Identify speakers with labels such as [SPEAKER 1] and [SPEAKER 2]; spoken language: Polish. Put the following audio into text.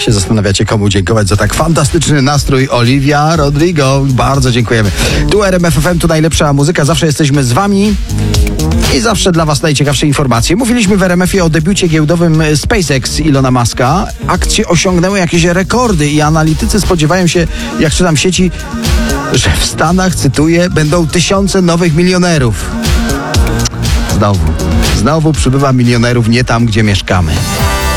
[SPEAKER 1] się zastanawiacie, komu dziękować za tak fantastyczny nastrój. Olivia Rodrigo, bardzo dziękujemy. Tu RMF FM, tu najlepsza muzyka, zawsze jesteśmy z wami i zawsze dla was najciekawsze informacje. Mówiliśmy w RMF-ie o debiucie giełdowym SpaceX Ilona Muska. Akcje osiągnęły jakieś rekordy i analitycy spodziewają się, jak czytam w sieci, że w Stanach, cytuję, będą tysiące nowych milionerów. Znowu przybywa milionerów nie tam, gdzie mieszkamy.